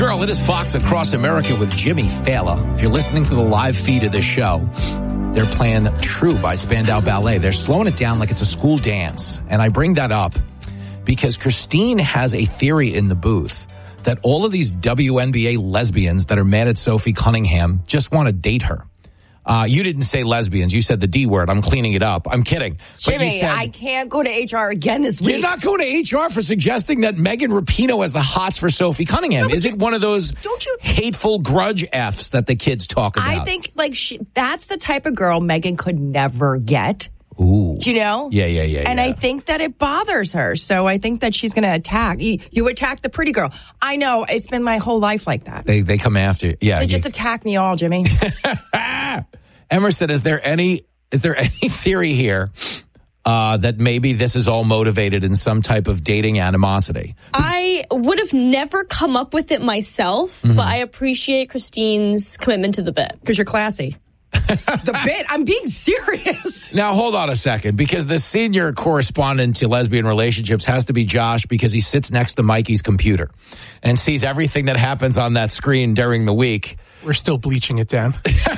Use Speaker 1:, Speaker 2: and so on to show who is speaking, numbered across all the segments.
Speaker 1: Girl, it is Fox Across America with Jimmy Fallon. If you're listening to the live feed of this show, they're playing True by Spandau Ballet. They're slowing it down like it's a school dance. And I bring that up because Christine has a theory in the booth that all of these WNBA lesbians that are mad at Sophie Cunningham just want to date her. You didn't say lesbians. You said the D word. I'm cleaning it up. I'm kidding.
Speaker 2: Jimmy, I can't go to HR again this week.
Speaker 1: You're not going to HR for suggesting that Megan Rapinoe has the hots for Sophie Cunningham.
Speaker 2: No,
Speaker 1: is it one of those hateful grudge Fs that the kids talk about?
Speaker 2: I think that's the type of girl Megan could never get.
Speaker 1: Ooh.
Speaker 2: Do you know?
Speaker 1: Yeah.
Speaker 2: And I think that it bothers her. So I think that she's going to attack. You attack the pretty girl. I know. It's been my whole life like that.
Speaker 1: They come after you. Yeah.
Speaker 2: They just attack me all, Jimmy.
Speaker 1: Emerson, is there any theory here that maybe this is all motivated in some type of dating animosity?
Speaker 3: I would have never come up with it myself, but I appreciate Christine's commitment to the bit.
Speaker 2: Because you're classy. The bit? I'm being serious.
Speaker 1: Now, hold on a second, because the senior correspondent to lesbian relationships has to be Josh because he sits next to Mikey's computer and sees everything that happens on that screen during the week.
Speaker 4: We're still bleaching it down.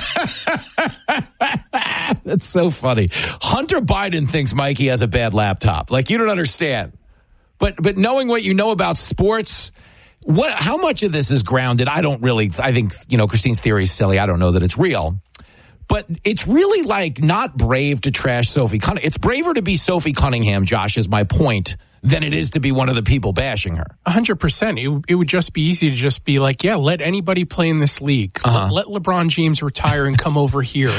Speaker 1: That's so funny. Hunter Biden thinks Mikey has a bad laptop. Like, you don't understand. But knowing what you know about sports, how much of this is grounded? I think, Christine's theory is silly. I don't know that it's real. But it's really not brave to trash Sophie Cunningham. It's braver to be Sophie Cunningham, Josh, is my point, than it is to be one of the people bashing her.
Speaker 4: 100%. It would just be easy to just be like, yeah, let anybody play in this league. Let LeBron James retire and come over here.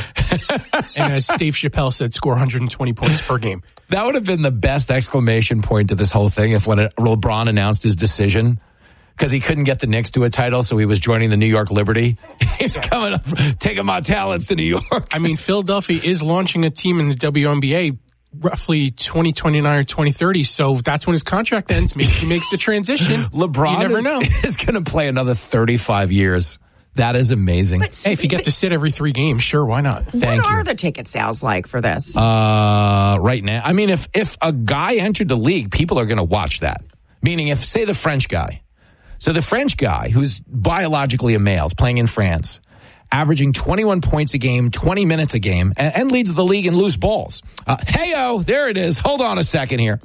Speaker 4: And as Dave Chappelle said, score 120 points per game.
Speaker 1: That would have been the best exclamation point to this whole thing if when LeBron announced his decision. Because he couldn't get the Knicks to a title, so he was joining the New York Liberty. He was coming up, taking my talents to New York.
Speaker 4: I mean, Philadelphia is launching a team in the WNBA roughly 2029 or 2030, so that's when his contract ends. Maybe he makes the transition.
Speaker 1: LeBron
Speaker 4: you never know.
Speaker 1: is going to play another 35 years. That is amazing.
Speaker 4: Hey, if you get to sit every 3 games, sure, why not?
Speaker 2: What are the ticket sales like for this?
Speaker 1: Right now, I mean, if a guy entered the league, people are going to watch that. Meaning, if, say, the French guy. So the French guy, who's biologically a male, is playing in France, averaging 21 points a game, 20 minutes a game, and leads the league in loose balls. Hey-o, there it is. Hold on a second here.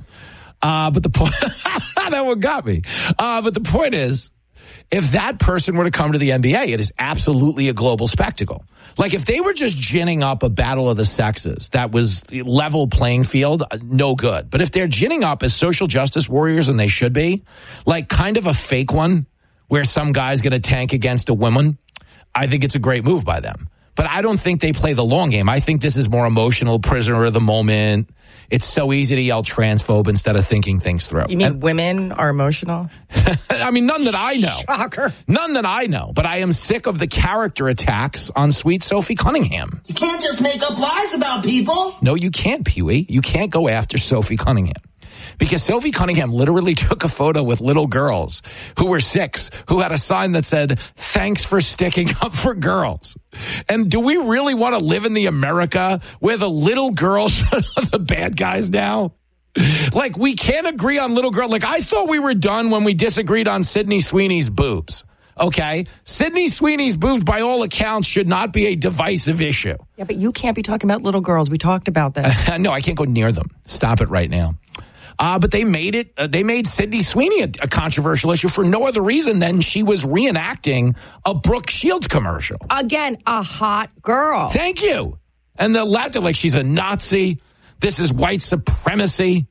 Speaker 1: But the point, that one got me. But the point is, if that person were to come to the NBA, it is absolutely a global spectacle. Like, if they were just ginning up a battle of the sexes that was the level playing field, no good. But if they're ginning up as social justice warriors, and they should be, like kind of a fake one where some guy's going to tank against a woman, I think it's a great move by them. But I don't think they play the long game. I think this is more emotional, prisoner of the moment. It's so easy to yell transphobe instead of thinking things through.
Speaker 2: You mean women are emotional?
Speaker 1: I mean, none that I know.
Speaker 2: Shocker.
Speaker 1: None that I know. But I am sick of the character attacks on sweet Sophie Cunningham.
Speaker 5: You can't just make up lies about people.
Speaker 1: No, you can't, Pee-wee. You can't go after Sophie Cunningham. Because Sophie Cunningham literally took a photo with little girls who were 6, who had a sign that said, "Thanks for sticking up for girls." And do we really want to live in the America where the little girls are the bad guys now? Like, we can't agree on little girls. Like, I thought we were done when we disagreed on Sydney Sweeney's boobs. Okay? Sydney Sweeney's boobs, by all accounts, should not be a divisive issue.
Speaker 2: Yeah, but you can't be talking about little girls. We talked about that.
Speaker 1: No, I can't go near them. Stop it right now. But they made it. They made Sydney Sweeney a controversial issue for no other reason than she was reenacting a Brooke Shields commercial.
Speaker 2: Again, a hot girl.
Speaker 1: Thank you. And the left are like, she's a Nazi. This is white supremacy.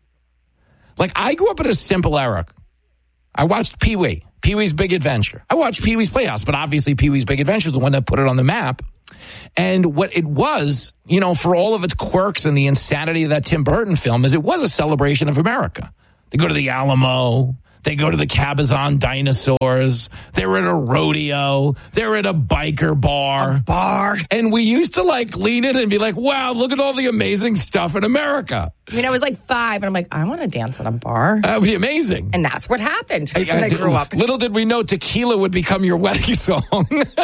Speaker 1: Like, I grew up in a simple era. I watched Pee-wee, Pee-wee's Big Adventure. I watched Pee-wee's Playhouse, but obviously Pee-wee's Big Adventure is the one that put it on the map. And what it was, you know, for all of its quirks and the insanity of that Tim Burton film, is it was a celebration of America. They go to the Alamo. They go to the Cabazon dinosaurs. They were at a rodeo. They were at a biker bar.
Speaker 2: A bar.
Speaker 1: And we used to like lean in and be like, wow, look at all the amazing stuff in America.
Speaker 2: I mean, I was like 5 and I'm like, I want to dance at a bar.
Speaker 1: That would be amazing.
Speaker 2: And that's what happened when I grew up.
Speaker 1: Little did we know tequila would become your wedding song.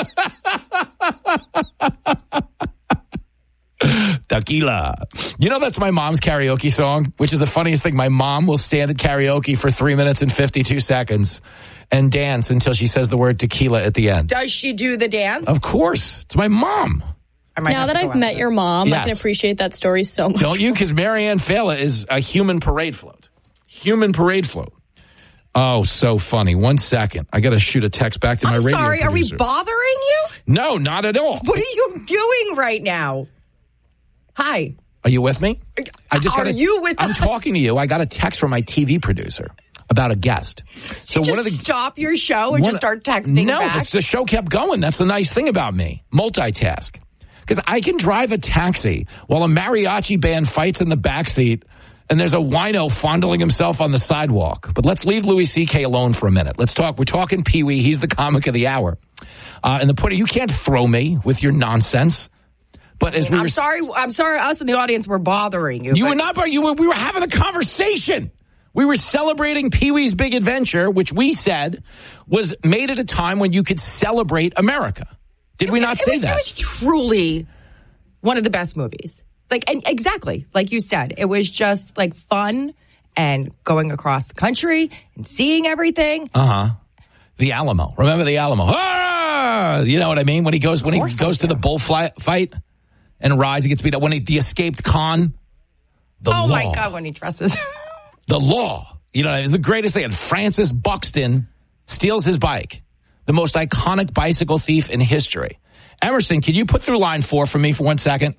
Speaker 1: Tequila. You know, that's my mom's karaoke song, which is the funniest thing. My mom will stand at karaoke for 3 minutes and 52 seconds and dance until she says the word tequila at the end.
Speaker 2: Does she do the dance?
Speaker 1: Of course. It's my mom.
Speaker 3: Now that I've met your mom, I can appreciate that story so much.
Speaker 1: Don't you? Because Marianne Failla is a human parade float. Human parade float. Oh, so funny. 1 second. I got to shoot a text back to my radio
Speaker 2: sorry,
Speaker 1: producer.
Speaker 2: Are we bothering you?
Speaker 1: No, not at all.
Speaker 2: What are you doing right now? Hi.
Speaker 1: Are you with me?
Speaker 2: Are you with
Speaker 1: I'm
Speaker 2: us?
Speaker 1: talking to you. I got a text from my TV producer about a guest. So
Speaker 2: stop your show and just start texting back?
Speaker 1: No, the show kept going. That's the nice thing about me. Multitask. Because I can drive a taxi while a mariachi band fights in the backseat and there's a wino fondling himself on the sidewalk. But let's leave Louis C.K. alone for a minute. Let's talk. We're talking Pee-wee. He's the comic of the hour. And the point, you can't throw me with your nonsense. But as
Speaker 2: I'm sorry. Us in the audience were bothering you.
Speaker 1: You were not. We were having a conversation. We were celebrating Pee-wee's Big Adventure, which we said was made at a time when you could celebrate America. Did we not say that?
Speaker 2: It was truly one of the best movies. And exactly, like you said, it was just like fun and going across the country and seeing everything.
Speaker 1: The Alamo. Remember the Alamo? Ah! You know what I mean? When he goes to the bullfight and rides, he gets beat up. The escaped con.
Speaker 2: Oh my God! When he dresses.
Speaker 1: The law. You know, it's the greatest thing. And Francis Buxton steals his bike. The most iconic bicycle thief in history. Emerson, can you put through line 4 for me for 1 second?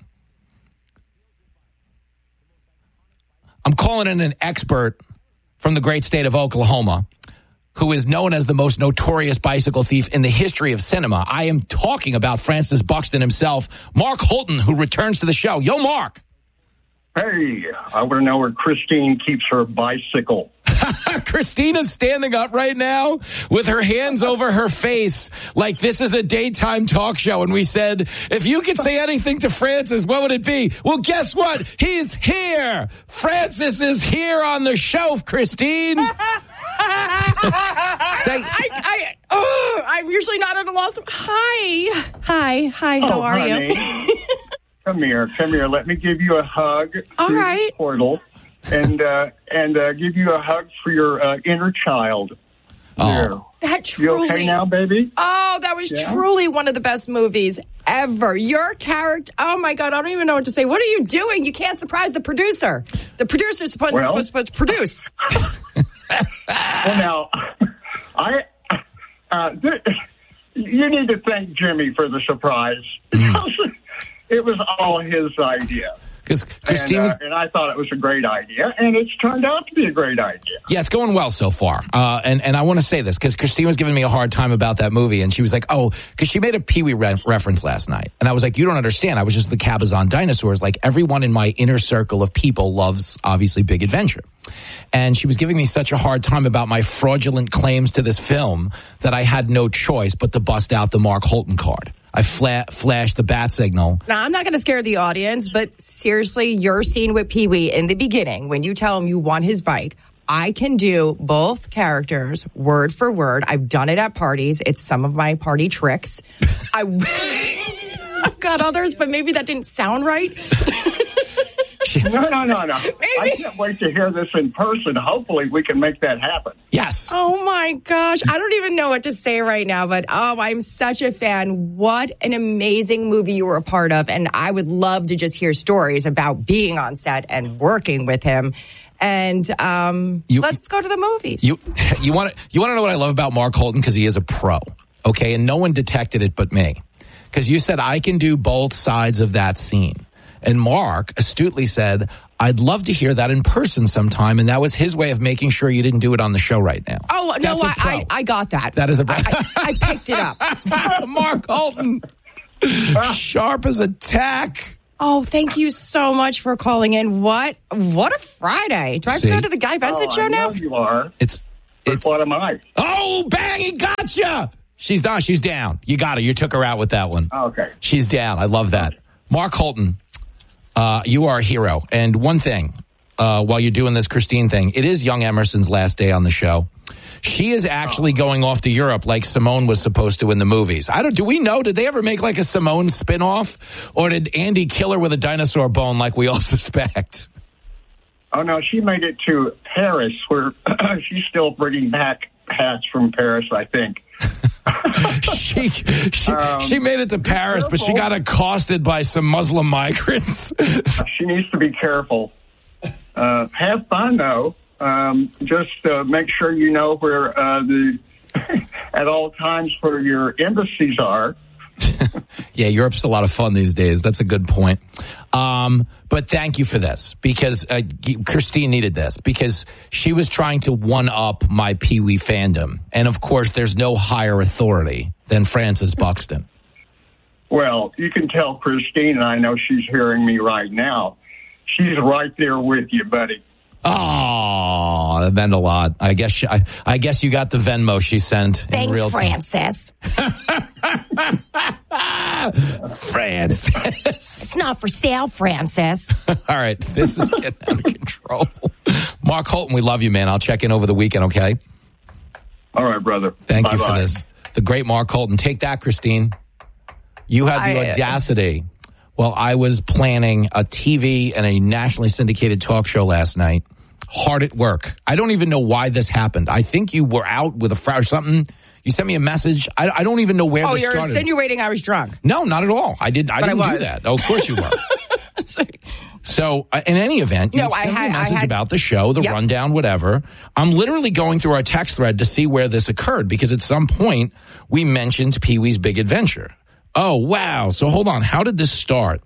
Speaker 1: I'm calling in an expert from the great state of Oklahoma who is known as the most notorious bicycle thief in the history of cinema. I am talking about Francis Buxton himself, Mark Holton, who returns to the show. Yo, Mark.
Speaker 6: Hey, I want to know where Christine keeps her bicycle.
Speaker 1: Christina's standing up right now with her hands over her face like this is a daytime talk show. And we said, if you could say anything to Francis, what would it be? Well, guess what? He's here. Francis is here on the show, Christine.
Speaker 2: I'm usually not at a loss. Hi. How are
Speaker 6: honey.
Speaker 2: you?
Speaker 6: Come here. Let me give you a hug.
Speaker 2: All right.
Speaker 6: The portal. And give you a hug for your inner child.
Speaker 1: Oh.
Speaker 2: That truly.
Speaker 6: You okay now, baby?
Speaker 2: Oh, that was truly one of the best movies ever. Your character. Oh my God, I don't even know what to say. What are you doing? You can't surprise the producer. The producer's supposed to produce.
Speaker 6: Well, now, you need to thank Jimmy for the surprise. It was all his idea.
Speaker 1: Because Christine
Speaker 6: and I thought it was a great idea, and it's turned out to be a great idea.
Speaker 1: Yeah, it's going well so far. And I want to say this, because Christine was giving me a hard time about that movie, and she was like, because she made a Pee-wee reference last night. And I was like, you don't understand. I was just the Cabazon dinosaurs. Like, everyone in my inner circle of people loves, obviously, Big Adventure. And she was giving me such a hard time about my fraudulent claims to this film that I had no choice but to bust out the Mark Holton card. I flashed the bat signal.
Speaker 2: Now, I'm not going to scare the audience, but seriously, your scene with Pee-wee in the beginning, when you tell him you want his bike, I can do both characters word for word. I've done it at parties. It's some of my party tricks. I've got others, but maybe that didn't sound right.
Speaker 6: No. I can't wait to hear this in person. Hopefully we can make that happen.
Speaker 1: Yes.
Speaker 2: Oh, my gosh. I don't even know what to say right now, but I'm such a fan. What an amazing movie you were a part of. And I would love to just hear stories about being on set and working with him. And let's go to the movies.
Speaker 1: You want to know what I love about Mark Holton? Because he is a pro. Okay. And no one detected it but me. Because you said I can do both sides of that scene. And Mark astutely said, I'd love to hear that in person sometime. And that was his way of making sure you didn't do it on the show right now.
Speaker 2: Oh, no, I got that.
Speaker 1: That is
Speaker 2: I picked it up.
Speaker 1: Mark Holton. Sharp as a tack.
Speaker 2: Oh, thank you so much for calling in. What a Friday. Do I have to go to the Guy Benson show now?
Speaker 6: I know you are.
Speaker 1: It's
Speaker 6: what am I?
Speaker 1: Oh, bang, he gotcha. She's down. She's down. You got her. You took her out with that one.
Speaker 6: Okay.
Speaker 1: She's down. I love that. Mark Holton. You are a hero. And one thing, while you're doing this Christine thing, it is young Emerson's last day on the show. She is actually going off to Europe like Simone was supposed to in the movies. Do we know? Did they ever make like a Simone spinoff? Or did Andy kill her with a dinosaur bone like we all suspect?
Speaker 6: Oh, no, she made it to Paris where she's still bringing back hats from Paris, I think.
Speaker 1: She made it to Paris, but she got accosted by some Muslim migrants.
Speaker 6: She needs to be careful. Have fun, though. Just make sure you know where at all times where your embassies are.
Speaker 1: Yeah, Europe's a lot of fun these days. That's a good point. But thank you for this, because Christine needed this, because she was trying to one-up my Pee Wee fandom. And, of course, there's no higher authority than Frances Buxton.
Speaker 6: Well, you can tell Christine, and I know she's hearing me right now. She's right there with you, buddy.
Speaker 1: Oh, that meant a lot. I guess you got the Venmo she sent in real time.
Speaker 2: Francis.
Speaker 1: Francis.
Speaker 2: It's not for sale, Francis.
Speaker 1: All right, this is getting out of control. Mark Holton, we love you, man. I'll check in over the weekend, okay?
Speaker 6: All right, brother.
Speaker 1: Thank you for this. The great Mark Holton. Take that, Christine. You had the audacity. Well, I was planning a TV and a nationally syndicated talk show last night. Hard at work. I don't even know why this happened. I think you were out with a friend or something. You sent me a message. I don't even know where this started. Oh, you're
Speaker 2: insinuating I was drunk.
Speaker 1: No, not at all. I didn't do that. Oh, of course you were. So, in any event, you sent me a message about the show, the rundown, whatever. I'm literally going through our text thread to see where this occurred, because at some point we mentioned Pee-wee's Big Adventure. Oh, wow. So hold on. How did this start?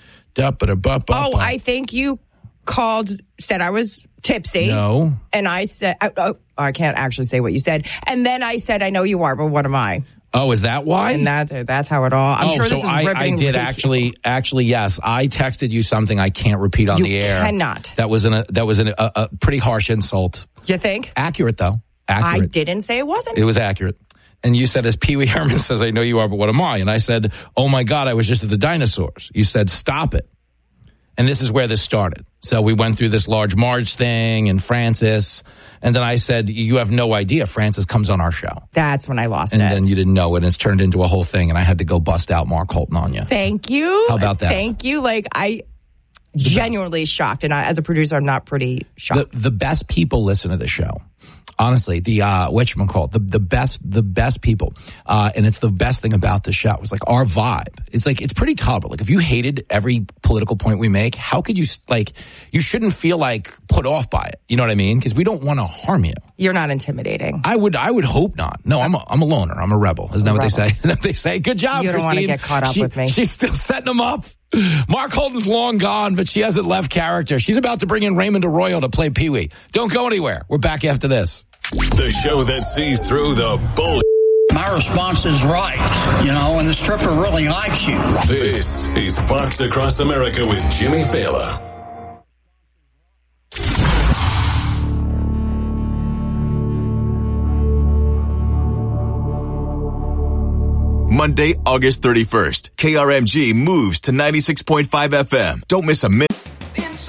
Speaker 2: I think you said I was tipsy.
Speaker 1: No.
Speaker 2: And I said, I can't actually say what you said. And then I said, I know you are, but what am I?
Speaker 1: Oh, is that why?
Speaker 2: And that's how it all. I'm sure this is riveting.
Speaker 1: I did actually, yes. I texted you something I can't repeat on the air.
Speaker 2: You cannot.
Speaker 1: That was a pretty harsh insult.
Speaker 2: You think?
Speaker 1: Accurate, though. Accurate.
Speaker 2: I didn't say it wasn't.
Speaker 1: It was accurate. And you said, as Pee Wee Herman says, I know you are, but what am I? And I said, oh, my God, I was just at the dinosaurs. You said, stop it. And this is where this started. So we went through this Large Marge thing and Francis. And then I said, you have no idea. Francis comes on our show.
Speaker 2: That's when I lost it.
Speaker 1: And then you didn't know it. And it's turned into a whole thing. And I had to go bust out Mark Holton on you.
Speaker 2: Thank you.
Speaker 1: How about that?
Speaker 2: Thank you. I genuinely shocked. And as a producer, I'm not pretty shocked.
Speaker 1: The best people listen to the show. Honestly, the best people, and it's the best thing about the show. It's like our vibe. It's pretty tolerable. Like if you hated every political point we make, how could you you shouldn't feel put off by it. You know what I mean? Because we don't want to harm you.
Speaker 2: You're not intimidating.
Speaker 1: I would hope not. No, I'm a loner. I'm a rebel. Isn't that what they say? Isn't that what they say? Good job,
Speaker 2: You don't
Speaker 1: Christine.
Speaker 2: want to get caught up with me.
Speaker 1: She's still setting them up. Mark Holton's long gone, but she hasn't left character. She's about to bring in Raymond Arroyo to play Pee-wee. Don't go anywhere. We're back after this.
Speaker 7: The show that sees through the bull.
Speaker 8: My response is right, and the stripper really likes you.
Speaker 7: This is Fox Across America with Jimmy Fallon.
Speaker 9: Monday, August 31st, KRMG moves to 96.5 FM. Don't miss a minute.